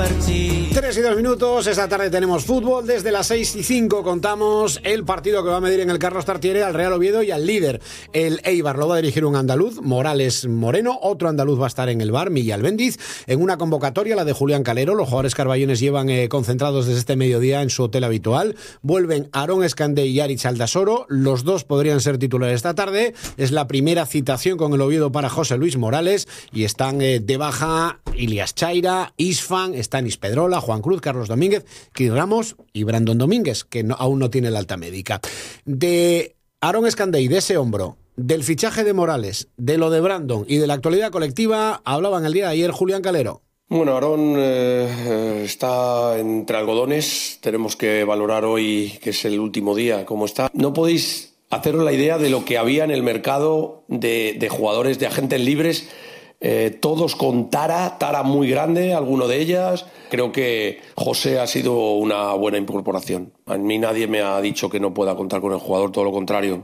3 y 2 minutos, esta tarde tenemos fútbol. Desde las 6 y 5 contamos el partido que va a medir en el Carlos Tartiere al Real Oviedo y al líder. El Eibar lo va a dirigir un andaluz, Morales Moreno. Otro andaluz va a estar en el bar, Milla Albéndiz. En una convocatoria, la de Julián Calero. Los jugadores carballones llevan concentrados desde este mediodía en su hotel habitual. Vuelven Aarón Escandé y Aritz Aldasoro. Los dos podrían ser titulares esta tarde. Es la primera citación con el Oviedo para José Luis Morales. Y están de baja Ilias Chaira, Isfan, Stanis Pedrola, Juan Cruz, Carlos Domínguez, Cris Ramos y Brandon Domínguez, que aún no tiene la alta médica. De Aarón Escandé, de ese hombro, del fichaje de Morales, de lo de Brandon y de la actualidad colectiva, hablaban el día de ayer Julián Calero. Bueno, Aarón está entre algodones. Tenemos que valorar hoy, que es el último día, cómo está. No podéis haceros la idea de lo que había en el mercado de jugadores, de agentes libres, todos con tara muy grande, alguno de ellas. Creo que José ha sido una buena incorporación. A mí nadie me ha dicho que no pueda contar con el jugador, todo lo contrario.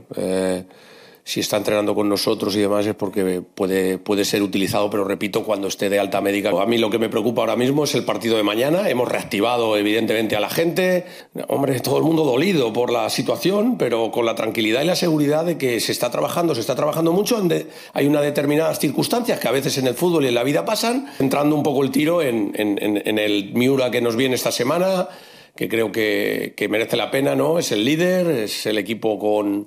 Si está entrenando con nosotros y demás es porque puede ser utilizado, pero repito, cuando esté de alta médica. A mí lo que me preocupa ahora mismo es el partido de mañana. Hemos reactivado evidentemente a la gente. Hombre, todo el mundo dolido por la situación, pero con la tranquilidad y la seguridad de que se está trabajando mucho, donde hay unas determinadas circunstancias que a veces en el fútbol y en la vida pasan, entrando un poco el tiro en el Miura que nos viene esta semana, que creo que merece la pena, ¿no? Es el líder, es el equipo con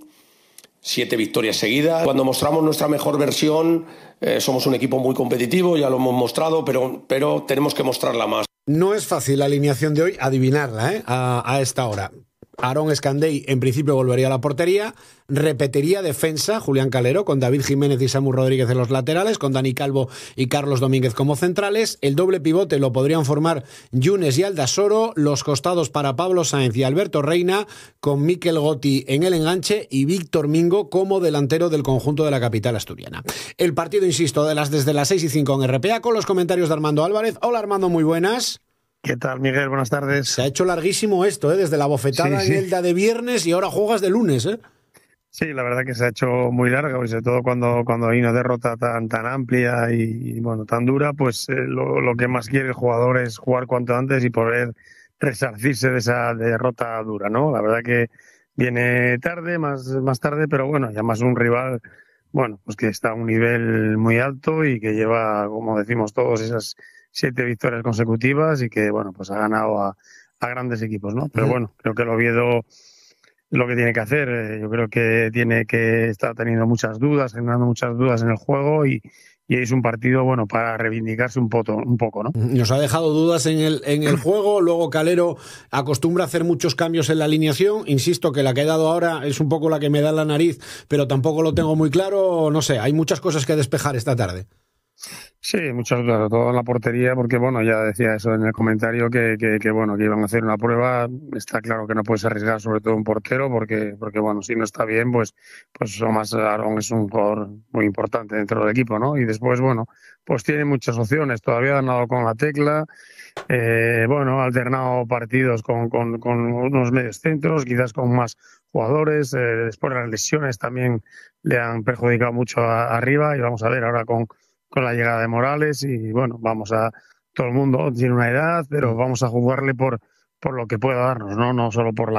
7 victorias seguidas. Cuando mostramos nuestra mejor versión, somos un equipo muy competitivo, ya lo hemos mostrado, pero tenemos que mostrarla más. No es fácil la alineación de hoy adivinarla a esta hora. Aarón Escandé en principio volvería a la portería, repetiría defensa Julián Calero con David Jiménez y Samu Rodríguez en los laterales, con Dani Calvo y Carlos Domínguez como centrales. El doble pivote lo podrían formar Yunes y Aldasoro, los costados para Pablo Sáenz y Alberto Reina, con Mikel Gotti en el enganche y Víctor Mingo como delantero del conjunto de la capital asturiana. El partido, insisto, desde las 6 y 5 en RPA, con los comentarios de Armando Álvarez. Hola Armando, muy buenas. ¿Qué tal, Miguel? Buenas tardes. Se ha hecho larguísimo esto, desde la bofetada en Elda de viernes y ahora juegas de lunes, ¿eh? Sí, la verdad que se ha hecho muy largo, y sobre todo cuando hay una derrota tan amplia y bueno, tan dura, pues lo que más quiere el jugador es jugar cuanto antes y poder resarcirse de esa derrota dura, ¿no? La verdad que viene tarde, más tarde, pero bueno, ya más un rival, bueno, pues que está a un nivel muy alto y que lleva, como decimos todos, esas 7 victorias consecutivas y que, bueno, pues ha ganado a grandes equipos, ¿no? Pero bueno, creo que el Oviedo lo que tiene que hacer, yo creo que tiene que estar teniendo muchas dudas, generando muchas dudas en el juego y es un partido, bueno, para reivindicarse un poco, ¿no? Nos ha dejado dudas en el juego, luego Calero acostumbra a hacer muchos cambios en la alineación, insisto que la que he dado ahora es un poco la que me da en la nariz, pero tampoco lo tengo muy claro, no sé, hay muchas cosas que despejar esta tarde. Sí, muchas dudas, todo en la portería, porque bueno, ya decía eso en el comentario que bueno, que iban a hacer una prueba. Está claro que no puedes arriesgar sobre todo un portero, porque bueno, si no está bien, pues Tomás Aarón es un jugador muy importante dentro del equipo, ¿no? Y después, bueno, pues tiene muchas opciones, todavía han dado con la tecla, bueno, ha alternado partidos con unos medios centros, quizás con más jugadores, después las lesiones también le han perjudicado mucho arriba, y vamos a ver ahora con la llegada de Morales y bueno, todo el mundo tiene una edad, pero vamos a jugarle por lo que pueda darnos, no solo por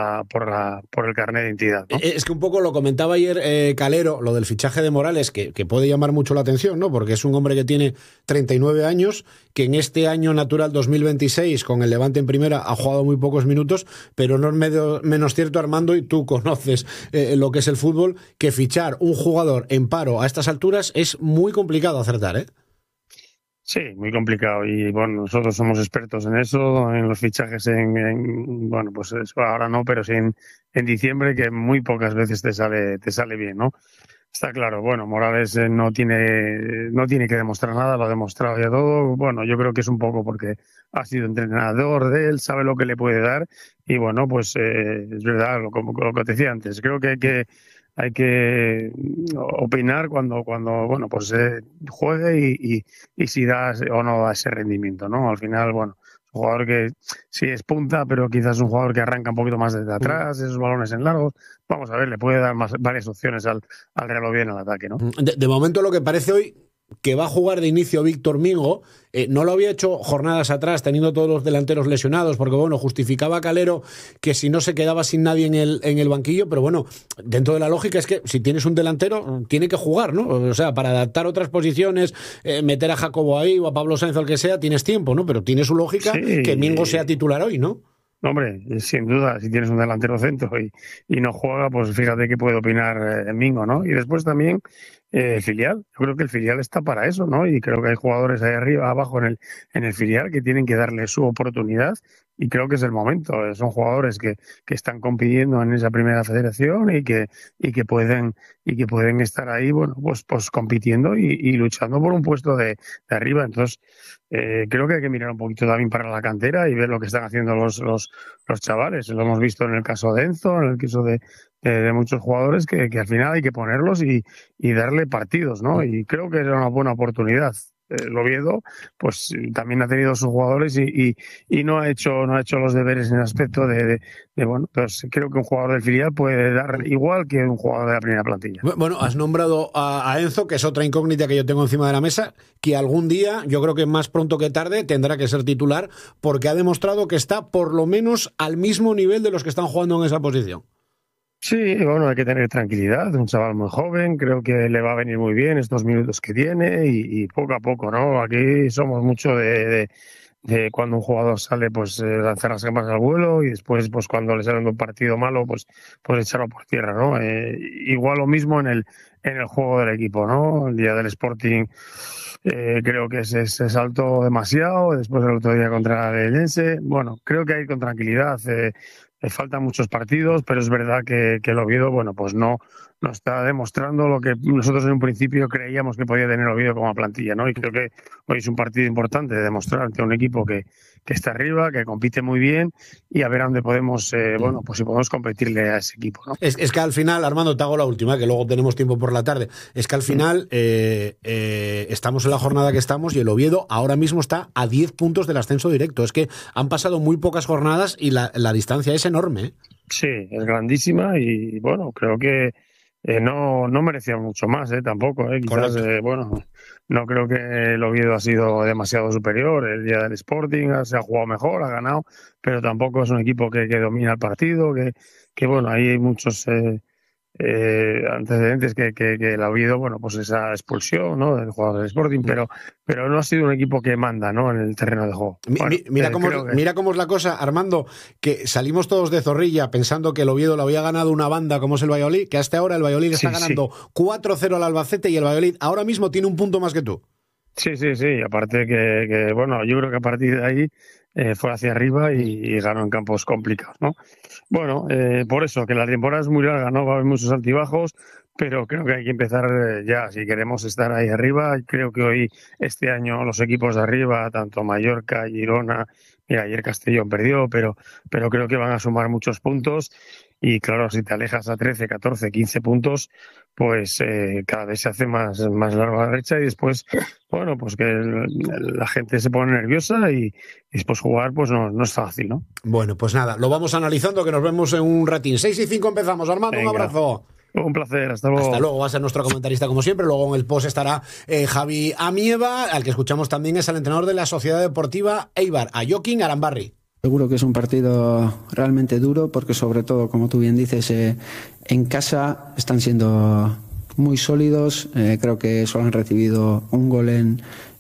el carnet de identidad, ¿no? Es que un poco lo comentaba ayer Calero, lo del fichaje de Morales, que puede llamar mucho la atención, ¿no? Porque es un hombre que tiene 39 años, que en este año natural 2026, con el Levante en primera, ha jugado muy pocos minutos, pero no es menos cierto, Armando, y tú conoces lo que es el fútbol, que fichar un jugador en paro a estas alturas es muy complicado acertar, ¿eh? Sí, muy complicado, y bueno, nosotros somos expertos en eso, en los fichajes bueno, pues eso ahora no, pero sí en diciembre, que muy pocas veces te sale bien, ¿no? Está claro, bueno, Morales no tiene que demostrar nada, lo ha demostrado ya todo. Bueno, yo creo que es un poco porque ha sido entrenador de él, sabe lo que le puede dar, y bueno, pues es verdad, lo que te decía antes, creo que hay que opinar cuando bueno, pues juegue y si da o no da ese rendimiento, ¿no? Al final, bueno, es un jugador que sí es punta, pero quizás es un jugador que arranca un poquito más desde atrás, esos balones en largos. Vamos a ver, le puede dar varias opciones al Real Oviedo en el ataque, ¿no? De momento lo que parece hoy, que va a jugar de inicio Víctor Mingo. No lo había hecho jornadas atrás, teniendo todos los delanteros lesionados, porque bueno, justificaba a Calero que si no se quedaba sin nadie en el banquillo, pero bueno, dentro de la lógica es que si tienes un delantero, tiene que jugar, ¿no? O sea, para adaptar otras posiciones, meter a Jacobo ahí o a Pablo Sáenz o el que sea, tienes tiempo, ¿no? Pero tiene su lógica que Mingo sea titular hoy, ¿no? Hombre, sin duda, si tienes un delantero centro y no juega, pues fíjate qué puede opinar Mingo, ¿no? Y después también el filial. Yo creo que el filial está para eso, ¿no? Y creo que hay jugadores ahí arriba, abajo en el filial que tienen que darle su oportunidad y creo que es el momento. Son jugadores que están compitiendo en esa primera federación y que pueden estar ahí, bueno, pues compitiendo y luchando por un puesto de arriba. Entonces, creo que hay que mirar un poquito también para la cantera y ver lo que están haciendo los chavales. Lo hemos visto en el caso de Enzo, en el caso de muchos jugadores que al final hay que ponerlos y darle partidos, ¿no? Y creo que era una buena oportunidad. El Oviedo, pues también ha tenido sus jugadores y no ha hecho los deberes en el aspecto de bueno, pues creo que un jugador del filial puede dar igual que un jugador de la primera plantilla. Bueno, has nombrado a Enzo, que es otra incógnita que yo tengo encima de la mesa, que algún día, yo creo que más pronto que tarde, tendrá que ser titular, porque ha demostrado que está por lo menos al mismo nivel de los que están jugando en esa posición. Sí, bueno, hay que tener tranquilidad, un chaval muy joven, creo que le va a venir muy bien estos minutos que tiene y poco a poco, ¿no? Aquí somos mucho de cuando un jugador sale, pues lanzar las gambas al vuelo y después, pues cuando le sale un partido malo, pues echarlo por tierra, ¿no? Igual lo mismo en el juego del equipo, ¿no? El día del Sporting creo que se saltó demasiado, después del otro día contra el Eldense. Bueno, creo que hay con tranquilidad. Faltan muchos partidos, pero es verdad que el Oviedo, bueno, pues no está demostrando lo que nosotros en un principio creíamos que podía tener Oviedo como plantilla, ¿no? Y creo que hoy es un partido importante de demostrar ante un equipo que está arriba, que compite muy bien y a ver a dónde podemos, bueno, pues si podemos competirle a ese equipo, ¿no? Es que al final, Armando, te hago la última, que luego tenemos tiempo por la tarde. Es que al final estamos en la jornada que estamos y el Oviedo ahora mismo está a 10 puntos del ascenso directo. Es que han pasado muy pocas jornadas y la distancia es enorme, ¿eh? Sí, es grandísima y bueno, creo que no merecía mucho más, tampoco, quizás, bueno, no creo que el Oviedo ha sido demasiado superior. El día del Sporting se ha jugado mejor, ha ganado, pero tampoco es un equipo que domina el partido, que bueno, ahí hay muchos antecedentes que el Oviedo, bueno, pues esa expulsión, ¿no?, del jugador del Sporting, pero no ha sido un equipo que manda, ¿no?, en el terreno de juego. Bueno, mira cómo es la cosa, Armando, que salimos todos de zorrilla pensando que el Oviedo lo había ganado una banda como es el Valladolid, que hasta ahora el Valladolid está ganando 4-0 al Albacete y el Valladolid ahora mismo tiene un punto más que tú. Sí, aparte que bueno, yo creo que a partir de ahí fue hacia arriba y ganó en campos complicados, ¿no? Bueno, por eso, que la temporada es muy larga, ¿no? Va a haber muchos altibajos, pero creo que hay que empezar ya, si queremos estar ahí arriba. Creo que hoy, este año, los equipos de arriba, tanto Mallorca, Girona, mira, ayer Castellón perdió, pero creo que van a sumar muchos puntos. Y claro, si te alejas a 13, 14, 15 puntos, pues cada vez se hace más largo a la derecha y después, bueno, pues que la gente se pone nerviosa y después jugar pues no es fácil, ¿no? Bueno, pues nada, lo vamos analizando, que nos vemos en un ratín. 6:05 empezamos. Armando, venga, un abrazo. Un placer, hasta luego. Hasta luego, va a ser nuestro comentarista como siempre. Luego en el post estará Javi Amieva, al que escuchamos también es al entrenador de la Sociedad Deportiva Eibar, a Joaquín Arambarri. Seguro que es un partido realmente duro porque sobre todo, como tú bien dices, en casa están siendo muy sólidos. Creo que solo han recibido un gol en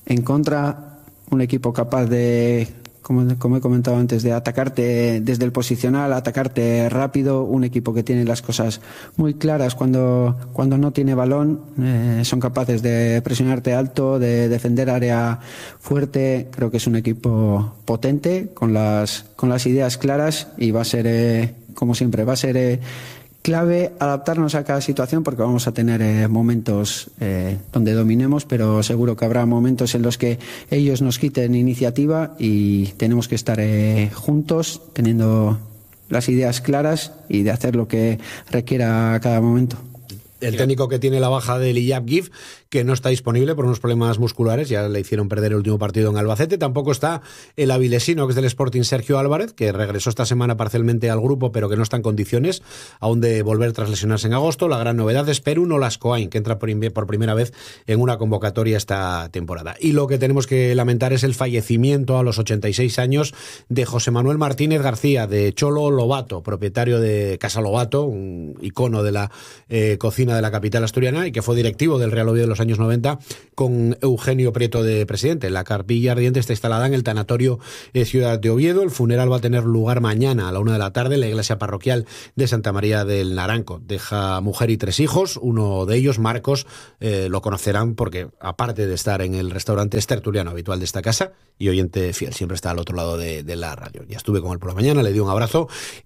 contra. Un equipo capaz de, como he comentado antes, de atacarte desde el posicional, atacarte rápido. Un equipo que tiene las cosas muy claras cuando no tiene balón. Son capaces de presionarte alto, de defender área fuerte. Creo que es un equipo potente, con las ideas claras, y va a ser, como siempre, va a ser clave adaptarnos a cada situación, porque vamos a tener momentos donde dominemos, pero seguro que habrá momentos en los que ellos nos quiten iniciativa y tenemos que estar juntos, teniendo las ideas claras y de hacer lo que requiera cada momento. El técnico que tiene la baja de Elijah Gif, que no está disponible por unos problemas musculares, ya le hicieron perder el último partido en Albacete. Tampoco está el avilesino, que es del Sporting, Sergio Álvarez, que regresó esta semana parcialmente al grupo, pero que no está en condiciones aún de volver tras lesionarse en agosto. La gran novedad es Perú Nolascoain, que entra por primera vez en una convocatoria esta temporada. Y lo que tenemos que lamentar es el fallecimiento a los 86 años de José Manuel Martínez García, de Cholo Lobato, propietario de Casa Lobato, un icono de la cocina de la capital asturiana, y que fue directivo del Real Oviedo en los años 90, con Eugenio Prieto de presidente. La capilla ardiente está instalada en el tanatorio Ciudad de Oviedo. El funeral va a tener lugar mañana a la 1 de la tarde en la iglesia parroquial de Santa María del Naranco. Deja mujer y 3 hijos. Uno de ellos, Marcos, lo conocerán porque, aparte de estar en el restaurante, es tertuliano habitual de esta casa y oyente fiel. Siempre está al otro lado de la radio. Ya estuve con él por la mañana, le di un abrazo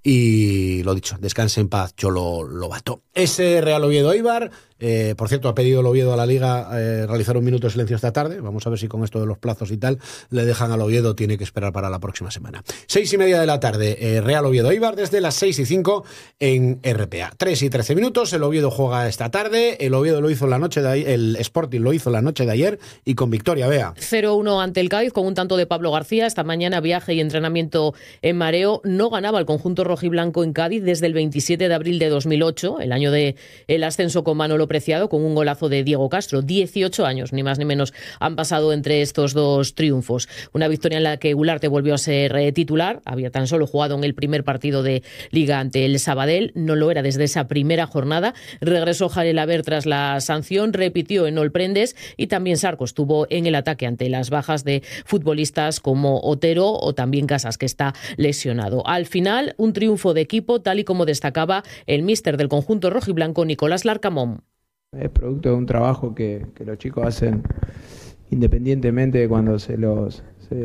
y lo dicho, descanse en paz, Cholo Lobato. Ese Real Oviedo Eibar, por cierto, ha pedido el Oviedo a la Liga realizar un minuto de silencio esta tarde. Vamos a ver si con esto de los plazos y tal le dejan al Oviedo, tiene que esperar para la próxima semana. 6:30 de la tarde, Real Oviedo Eibar, desde las 6:05 en RPA. 3:13, el Oviedo juega esta tarde. El Oviedo lo hizo en la noche de ayer, el Sporting lo hizo la noche de ayer y con victoria, Bea. 0-1 ante el Cádiz, con un tanto de Pablo García. Esta mañana viaje y entrenamiento en mareo. No ganaba el conjunto rojiblanco en Cádiz desde el 27 de abril de 2008, el año del ascenso con Manolo Preciado, con un golazo de Diego Castro. 18 años, ni más ni menos, han pasado entre estos dos triunfos. Una victoria en la que Gularte volvió a ser titular. Había tan solo jugado en el primer partido de Liga ante el Sabadell. No lo era desde esa primera jornada. Regresó Jalel Haber tras la sanción. Repitió en Olprendes y también Sarco estuvo en el ataque ante las bajas de futbolistas como Otero o también Casas, que está lesionado. Al final, un triunfo de equipo, tal y como destacaba el míster del conjunto rojiblanco, Nicolás Larcamón. Es producto de un trabajo que los chicos hacen independientemente de cuando se los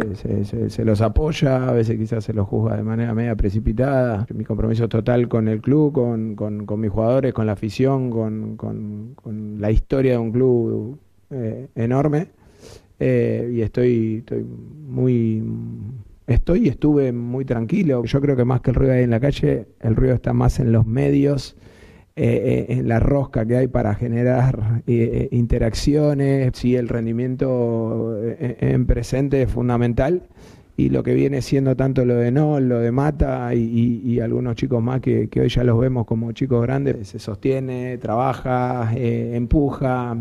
apoya, a veces quizás se los juzga de manera media precipitada. Mi compromiso total con el club, con mis jugadores, con la afición, con la historia de un club enorme, y estuve muy tranquilo. Yo creo que más que el ruido ahí en la calle, el ruido está más en los medios, en la rosca que hay para generar interacciones. Sí, el rendimiento en presente es fundamental, y lo que viene siendo tanto lo de Nol, lo de Mata y algunos chicos más que hoy ya los vemos como chicos grandes, se sostiene, trabaja, empuja,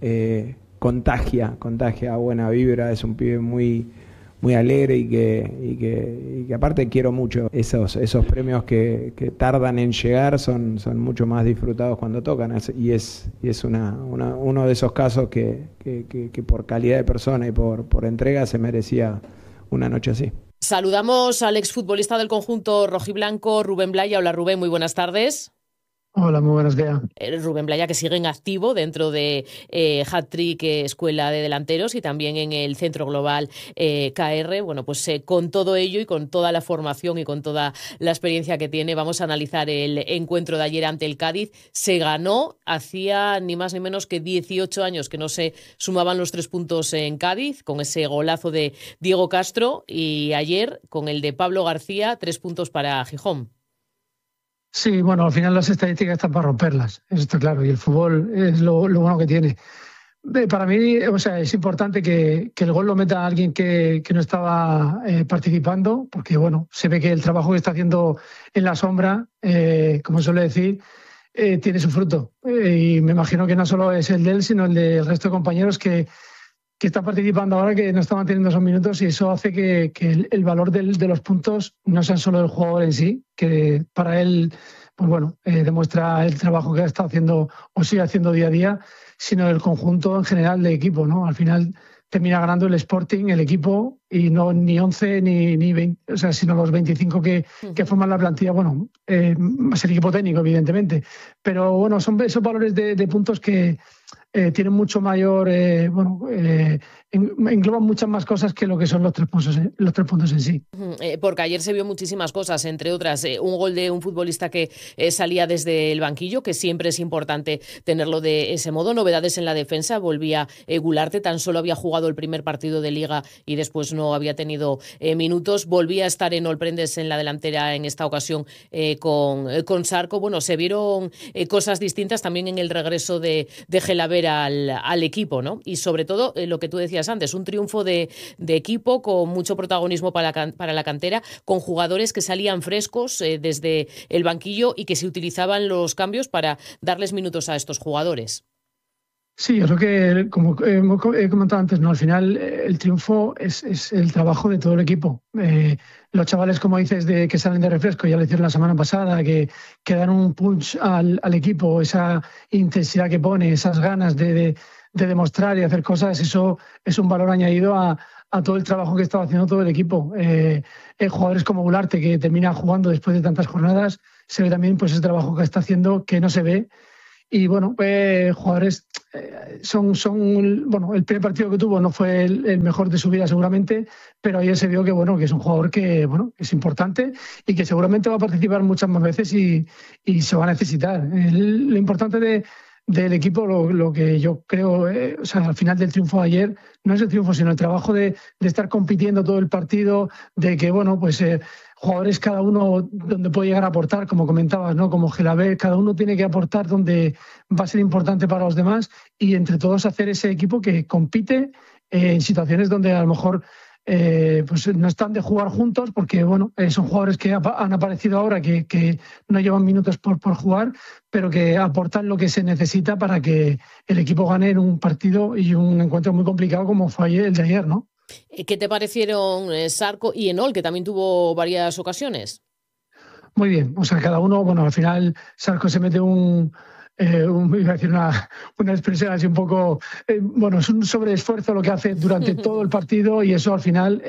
contagia buena vibra. Es un pibe muy alegre y que aparte quiero mucho. Esos premios que tardan en llegar son mucho más disfrutados cuando tocan, y es uno de esos casos que por calidad de persona y por entrega se merecía una noche así. Saludamos al exfutbolista del conjunto rojiblanco, Rubén Blaya. Hola Rubén, muy buenas tardes. Hola, muy buenos días. Rubén Blaya, que sigue en activo dentro de Hat-Trick Escuela de Delanteros y también en el Centro Global KR. Bueno, pues con todo ello y con toda la formación y con toda la experiencia que tiene, vamos a analizar el encuentro de ayer ante el Cádiz. Se ganó, hacía ni más ni menos que 18 años que no se sumaban los 3 puntos en Cádiz, con ese golazo de Diego Castro, y ayer con el de Pablo García, 3 puntos para Gijón. Sí, bueno, al final las estadísticas están para romperlas, eso está claro, y el fútbol es lo bueno que tiene. Para mí, o sea, es importante que el gol lo meta alguien que no estaba participando, porque bueno, se ve que el trabajo que está haciendo en la sombra, como suele decir, tiene su fruto. Y me imagino que no solo es el de él, sino el del resto de compañeros que están participando ahora, que no estaban teniendo esos minutos, y eso hace que el valor de los puntos no sean solo del jugador en sí, que para él, pues bueno, demuestra el trabajo que ha estado haciendo o sigue haciendo día a día, sino el conjunto en general del equipo, ¿no? Al final termina ganando el Sporting, el equipo, y no ni 11 ni 20, o sea, sino los 25 que forman la plantilla. Bueno, más el equipo técnico, evidentemente, pero bueno, son esos valores de puntos que tienen mucho mayor, engloban muchas más cosas que lo que son los 3 puntos en sí. Porque ayer se vio muchísimas cosas, entre otras, un gol de un futbolista que salía desde el banquillo, que siempre es importante tenerlo de ese modo. Novedades en la defensa, volvía Gularte, tan solo había jugado el primer partido de Liga y después no había tenido minutos. Volvía a estar Enol Prendes en la delantera en esta ocasión con Sarco. Bueno, se vieron cosas distintas también en el regreso de Gelaber al equipo, ¿no? Y sobre todo, lo que tú decías antes, un triunfo de equipo con mucho protagonismo para la cantera, con jugadores que salían frescos desde el banquillo y que se utilizaban los cambios para darles minutos a estos jugadores. Sí, yo creo que, como he comentado antes, ¿no? Al final el triunfo es el trabajo de todo el equipo. Los chavales, como dices, que salen de refresco, ya lo hicieron la semana pasada, que dan un punch al equipo, esa intensidad que pone, esas ganas de demostrar y hacer cosas, eso es un valor añadido a todo el trabajo que estaba haciendo todo el equipo. Jugadores como Gularte, que termina jugando después de tantas jornadas, se ve también pues ese trabajo que está haciendo que no se ve. Y bueno, jugadores el primer partido que tuvo no fue el mejor de su vida seguramente, pero ayer se vio que es un jugador que es importante y que seguramente va a participar muchas más veces y se va a necesitar. Lo importante del equipo, lo que yo creo, al final del triunfo de ayer, no es el triunfo, sino el trabajo de estar compitiendo todo el partido, de que, jugadores cada uno donde puede llegar a aportar, como comentabas, ¿no? Como Gelaber, cada uno tiene que aportar donde va a ser importante para los demás y entre todos hacer ese equipo que compite en situaciones donde a lo mejor no están de jugar juntos porque son jugadores que han aparecido ahora que no llevan minutos por jugar, pero que aportan lo que se necesita para que el equipo gane en un partido y un encuentro muy complicado como fue el de ayer, ¿no? ¿Qué te parecieron Sarco y Enol, que también tuvo varias ocasiones? Muy bien, cada uno, al final Sarco se mete iba a decir una expresión así un poco, es un sobreesfuerzo lo que hace durante todo el partido y eso al final,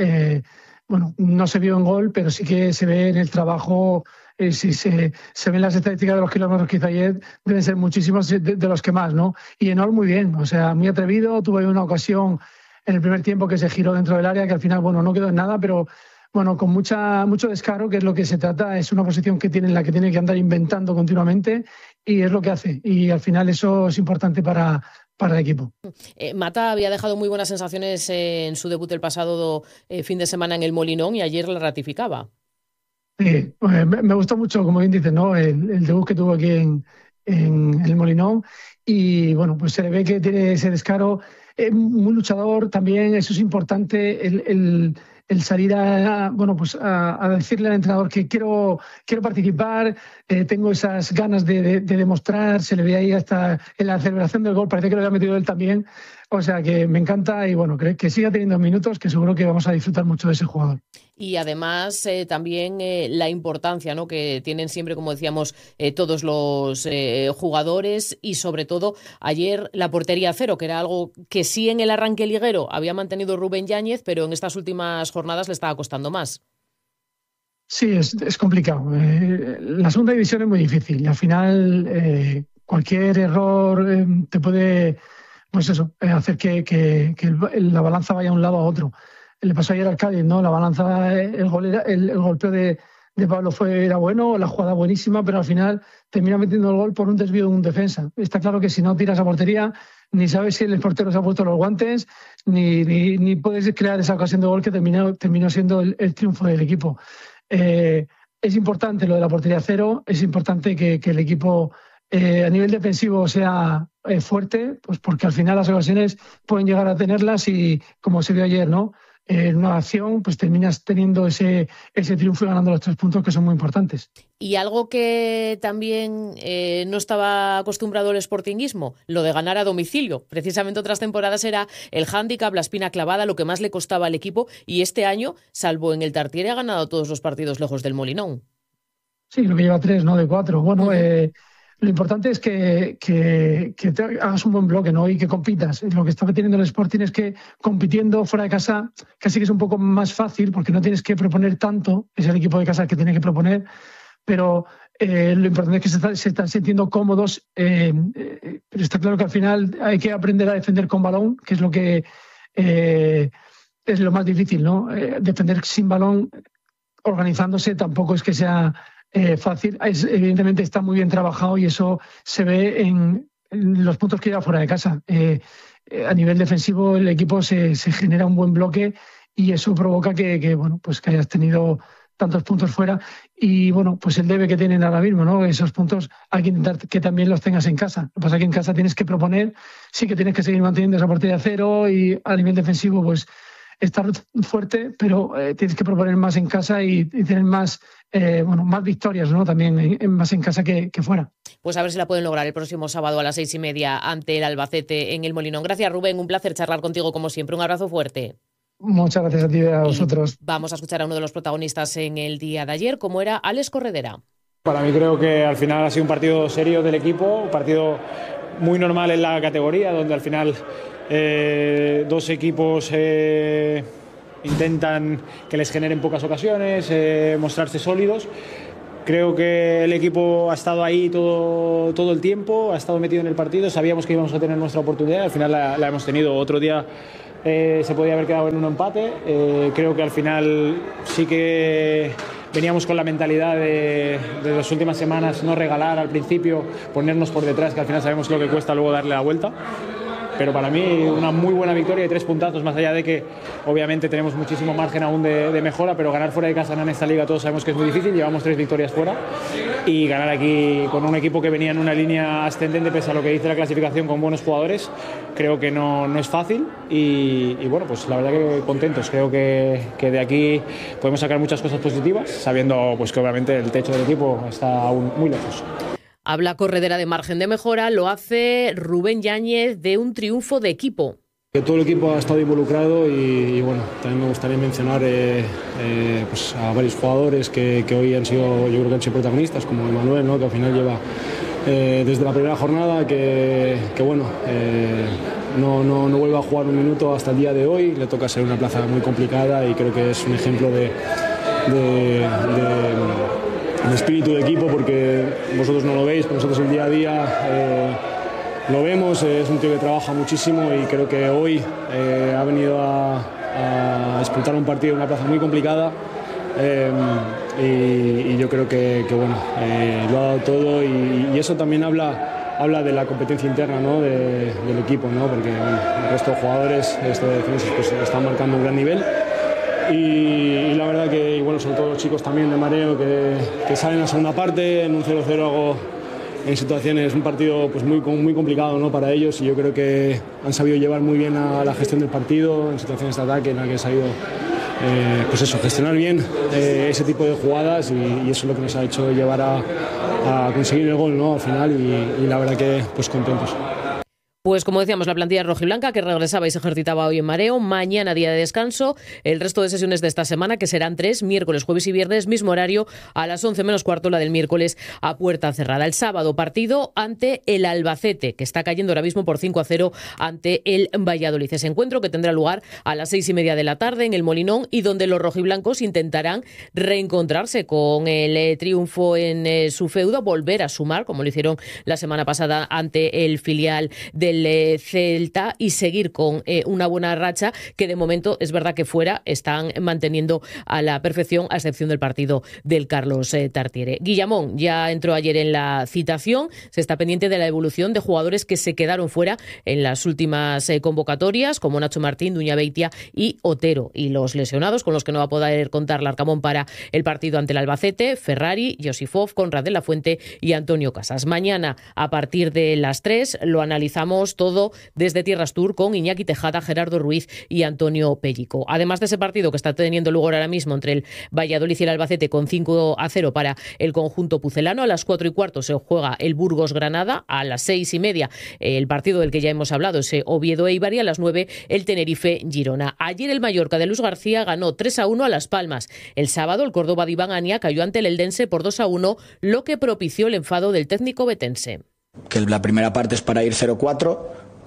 no se vio en gol, pero sí que se ve en el trabajo. Si se ven las estadísticas de los kilómetros que hizo ayer, deben ser muchísimos de los que más, ¿no? Y Enol muy bien, muy atrevido, tuvo una ocasión en el primer tiempo que se giró dentro del área, que al final, no quedó en nada, pero con mucho descaro, que es lo que se trata. Es una posición que tiene en la que tiene que andar inventando continuamente y es lo que hace. Y al final eso es importante para el equipo. Mata había dejado muy buenas sensaciones en su debut el pasado fin de semana en el Molinón y ayer la ratificaba. Sí, me gustó mucho, como bien dices, ¿no? El debut que tuvo aquí en el Molinón y se le ve que tiene ese descaro. Muy luchador también, eso es importante, el salir a decirle al entrenador que quiero participar, tengo esas ganas de demostrar, se le ve ahí hasta en la celebración del gol, parece que lo había metido él también, o sea que me encanta y que siga teniendo minutos, que seguro que vamos a disfrutar mucho de ese jugador. Y además también la importancia, ¿no?, que tienen siempre, como decíamos, todos los jugadores y sobre todo ayer la portería a cero, que era algo que sí en el arranque liguero había mantenido Rubén Yáñez, pero en estas últimas jornadas le estaba costando más. Sí, es complicado. La segunda división es muy difícil y al final cualquier error te puede hacer que la balanza vaya a un lado a otro. Le pasó ayer al Cádiz, ¿no? La balanza, el golpeo de Pablo era bueno, la jugada buenísima, pero al final termina metiendo el gol por un desvío de un defensa. Está claro que si no tiras a portería, ni sabes si el portero se ha puesto los guantes, ni puedes crear esa ocasión de gol que terminó siendo el triunfo del equipo. Es importante lo de la portería cero, es importante que el equipo a nivel defensivo sea fuerte, pues porque al final las ocasiones pueden llegar a tenerlas y como se vio ayer, ¿no? En una acción, pues terminas teniendo ese triunfo y ganando los 3 puntos que son muy importantes. Y algo que también no estaba acostumbrado el sportinguismo, lo de ganar a domicilio. Precisamente otras temporadas era el hándicap, la espina clavada, lo que más le costaba al equipo. Y este año, salvo en el Tartiere, ha ganado todos los partidos lejos del Molinón. Sí, creo que lleva 3, ¿no? De 4. Bueno, lo importante es que te hagas un buen bloque, ¿no? Y que compitas. Lo que está teniendo el Sporting es que compitiendo fuera de casa casi que es un poco más fácil porque no tienes que proponer tanto, es el equipo de casa el que tiene que proponer, pero Lo importante es que se están sintiendo cómodos, pero está claro que al final hay que aprender a defender con balón, que es lo que es lo más difícil, ¿no? Defender sin balón, organizándose, tampoco es que sea fácil. Evidentemente está muy bien trabajado y eso se ve en los puntos que lleva fuera de casa. A nivel defensivo el equipo se genera un buen bloque y eso provoca que bueno, pues que hayas tenido tantos puntos fuera y bueno, pues el debe que tienen ahora mismo, ¿no? Esos puntos hay que intentar que también los tengas en casa. Lo que pasa es que en casa tienes que proponer, sí que tienes que seguir manteniendo esa partida a cero y a nivel defensivo pues estar fuerte, pero tienes que proponer más en casa y tener más más victorias, ¿no? También más en casa que fuera. Pues a ver si la pueden lograr el próximo sábado a las 6:30 ante el Albacete en el Molinón. Gracias, Rubén, un placer charlar contigo como siempre. Un abrazo fuerte. Muchas gracias a ti y a vosotros. Vamos a escuchar a uno de los protagonistas en el día de ayer, como era Alex Corredera. Para mí creo que al final ha sido un partido serio del equipo, un partido muy normal en la categoría, donde al final dos equipos intentan que les generen pocas ocasiones, mostrarse sólidos. Creo que el equipo ha estado ahí todo el tiempo, ha estado metido en el partido, sabíamos que íbamos a tener nuestra oportunidad, al final la hemos tenido. Otro día se podía haber quedado en un empate. Creo que al final sí que veníamos con la mentalidad de las últimas semanas no regalar al principio, ponernos por detrás, que al final sabemos lo que cuesta luego darle la vuelta. Pero para mí una muy buena victoria y 3 puntazos, más allá de que obviamente tenemos muchísimo margen aún de mejora, pero ganar fuera de casa en esta liga todos sabemos que es muy difícil. Llevamos 3 victorias fuera y ganar aquí con un equipo que venía en una línea ascendente pese a lo que dice la clasificación, con buenos jugadores, creo que no es fácil y bueno, pues la verdad que contentos. Creo que de aquí podemos sacar muchas cosas positivas, sabiendo pues que obviamente el techo del equipo está aún muy lejos. Habla Corredera de margen de mejora, lo hace Rubén Yáñez de un triunfo de equipo. Que todo el equipo ha estado involucrado y bueno, también me gustaría mencionar pues a varios jugadores que hoy han sido, yo creo que han sido protagonistas, como Emanuel, ¿no? Que al final lleva desde la primera jornada, que bueno, no vuelve a jugar un minuto hasta el día de hoy. Le toca ser una plaza muy complicada y creo que es un ejemplo de espíritu de equipo, porque vosotros no lo veis, pero nosotros el día a día lo vemos. Es un tío que trabaja muchísimo y creo que hoy ha venido a disputar un partido en una plaza muy complicada y yo creo que bueno, lo ha dado todo y eso también habla de la competencia interna, ¿no? del equipo, ¿no? Porque bueno, el resto de jugadores de defensas pues están marcando un gran nivel. Y la verdad que, y bueno, sobre todo los chicos también de Mareo que salen en la segunda parte, en un 0-0 hago en situaciones, un partido pues muy complicado, ¿no? Para ellos, y yo creo que han sabido llevar muy bien a la gestión del partido, en situaciones de ataque en la que han sabido pues eso, gestionar bien ese tipo de jugadas y eso es lo que nos ha hecho llevar a conseguir el gol, ¿no? Al final y la verdad que pues contentos. Pues como decíamos, la plantilla rojiblanca que regresaba y se ejercitaba hoy en Mareo. Mañana día de descanso. El resto de sesiones de esta semana, que serán 3, miércoles, jueves y viernes, mismo horario, a las 11 menos cuarto, la del miércoles a puerta cerrada. El sábado, partido ante el Albacete, que está cayendo ahora mismo por 5-0 ante el Valladolid. Ese encuentro que tendrá lugar a las 6:30 de la tarde en el Molinón y donde los rojiblancos intentarán reencontrarse con el triunfo en su feudo, volver a sumar, como lo hicieron la semana pasada ante el filial del Celta y seguir con una buena racha que de momento es verdad que fuera están manteniendo a la perfección, a excepción del partido del Carlos Tartiere. Guillamón ya entró ayer en la citación, se está pendiente de la evolución de jugadores que se quedaron fuera en las últimas convocatorias, como Nacho Martín, Duña Beitia y Otero, y los lesionados con los que no va a poder contar Larcamón para el partido ante el Albacete: Ferrari, Josifov, Conrad de la Fuente y Antonio Casas. Mañana a partir de las 3 lo analizamos todo desde Tierras Tour con Iñaki Tejada, Gerardo Ruiz y Antonio Pellico. Además de ese partido que está teniendo lugar ahora mismo entre el Valladolid y el Albacete con 5-0 para el conjunto pucelano, a las 4:15 se juega el Burgos-Granada, a las 6:30 el partido del que ya hemos hablado, ese Oviedo-Eibar, y a las 9 el Tenerife-Girona. Ayer el Mallorca de Luis García ganó 3-1 a Las Palmas. El sábado el Córdoba de Iván Ania cayó ante el Eldense por 2-1, lo que propició el enfado del técnico betense. Que la primera parte es para ir 0-4,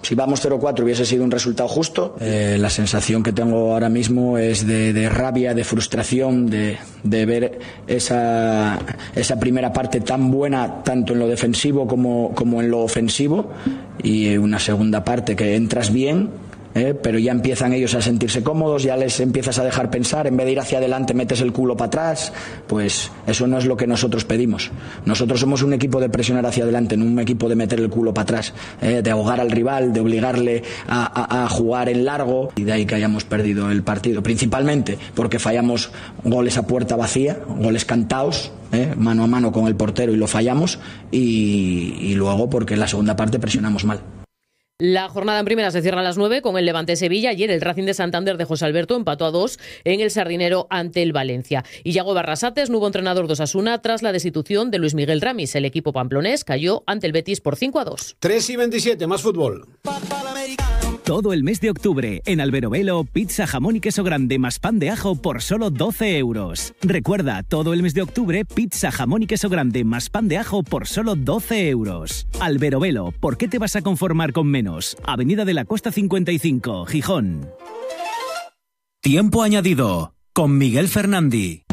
Si vamos 0-4 hubiese sido un resultado justo. La sensación que tengo ahora mismo es de rabia, de frustración, de ver esa primera parte tan buena, tanto en lo defensivo como en lo ofensivo, y una segunda parte que entras bien, pero ya empiezan ellos a sentirse cómodos, ya les empiezas a dejar pensar, en vez de ir hacia adelante metes el culo para atrás. Pues eso no es lo que nosotros pedimos. Nosotros somos un equipo de presionar hacia adelante, no un equipo de meter el culo para atrás, de ahogar al rival, de obligarle a jugar en largo, y de ahí que hayamos perdido el partido, principalmente porque fallamos goles a puerta vacía, goles cantados, mano a mano con el portero, y lo fallamos, y luego porque en la segunda parte presionamos mal. La jornada en primera se cierra a las 9 con el Levante-Sevilla. Ayer el Racing de Santander de José Alberto empató a 2 en el Sardinero ante el Valencia. Y Yago Barrasates, nuevo entrenador de Osasuna, tras la destitución de Luis Miguel Ramis. El equipo pamplonés cayó ante el Betis por 5-2. 3:27, más fútbol. Todo el mes de octubre, en Alberobelo, pizza, jamón y queso grande más pan de ajo por solo 12 euros. Recuerda, todo el mes de octubre, pizza, jamón y queso grande más pan de ajo por solo 12 euros. Alberobelo, ¿por qué te vas a conformar con menos? Avenida de la Costa 55, Gijón. Tiempo añadido, con Miguel Fernandi.